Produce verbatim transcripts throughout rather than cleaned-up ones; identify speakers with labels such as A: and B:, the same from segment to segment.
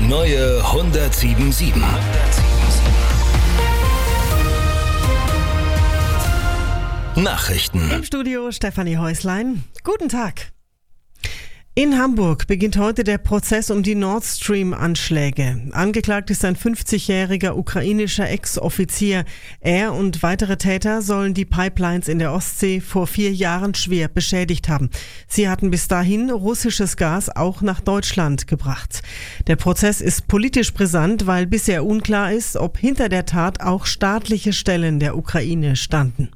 A: neue hundertsieben Komma sieben. Nachrichten.
B: Im Studio Stefanie Häuslein. Guten Tag. In Hamburg beginnt heute der Prozess um die Nord Stream-Anschläge. Angeklagt ist ein fünfzigjähriger ukrainischer Ex-Offizier. Er und weitere Täter sollen die Pipelines in der Ostsee vor vier Jahren schwer beschädigt haben. Sie hatten bis dahin russisches Gas auch nach Deutschland gebracht. Der Prozess ist politisch brisant, weil bisher unklar ist, ob hinter der Tat auch staatliche Stellen der Ukraine standen.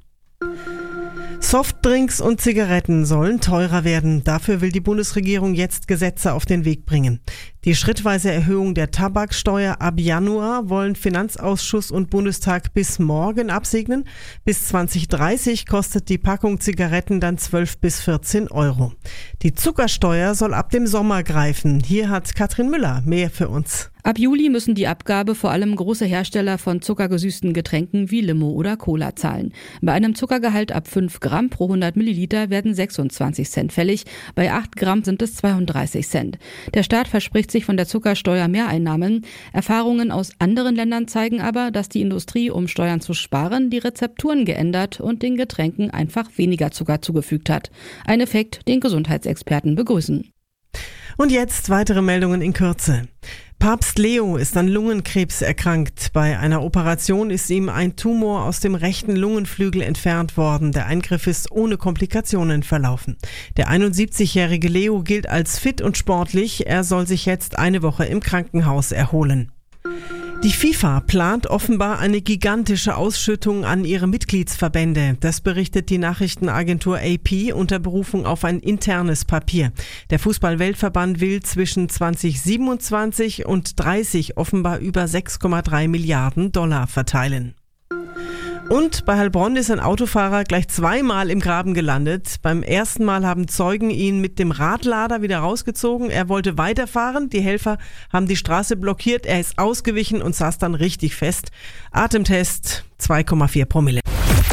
B: Softdrinks und Zigaretten sollen teurer werden. Dafür will die Bundesregierung jetzt Gesetze auf den Weg bringen. Die schrittweise Erhöhung der Tabaksteuer ab Januar wollen Finanzausschuss und Bundestag bis morgen absegnen. Bis zwanzig dreißig kostet die Packung Zigaretten dann zwölf bis vierzehn Euro. Die Zuckersteuer soll ab dem Sommer greifen. Hier hat Katrin Müller mehr für uns.
C: Ab Juli müssen die Abgabe vor allem große Hersteller von zuckergesüßten Getränken wie Limo oder Cola zahlen. Bei einem Zuckergehalt ab fünf Gramm pro hundert Milliliter werden sechsundzwanzig Cent fällig, bei acht Gramm sind es zweiunddreißig Cent. Der Staat verspricht sich von der Zuckersteuer Mehreinnahmen. Erfahrungen aus anderen Ländern zeigen aber, dass die Industrie, um Steuern zu sparen, die Rezepturen geändert und den Getränken einfach weniger Zucker zugefügt hat. Ein Effekt, den Gesundheitsexperten begrüßen.
B: Und jetzt weitere Meldungen in Kürze. Papst Leo ist an Lungenkrebs erkrankt. Bei einer Operation ist ihm ein Tumor aus dem rechten Lungenflügel entfernt worden. Der Eingriff ist ohne Komplikationen verlaufen. Der einundsiebzigjährige Leo gilt als fit und sportlich. Er soll sich jetzt eine Woche im Krankenhaus erholen. Die FIFA plant offenbar eine gigantische Ausschüttung an ihre Mitgliedsverbände. Das berichtet die Nachrichtenagentur A P unter Berufung auf ein internes Papier. Der Fußball-Weltverband will zwischen zwanzig siebenundzwanzig und dreißig offenbar über sechs Komma drei Milliarden Dollar verteilen. Und bei Heilbronn ist ein Autofahrer gleich zweimal im Graben gelandet. Beim ersten Mal haben Zeugen ihn mit dem Radlader wieder rausgezogen. Er wollte weiterfahren. Die Helfer haben die Straße blockiert. Er ist ausgewichen und saß dann richtig fest. Atemtest zwei Komma vier Promille.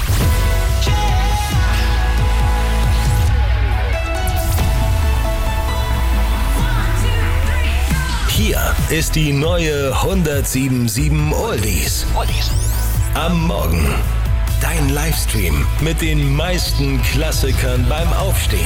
A: Hier ist die neue hundertsieben Komma sieben Oldies. Am Morgen. Dein Livestream mit den meisten Klassikern beim Aufstehen.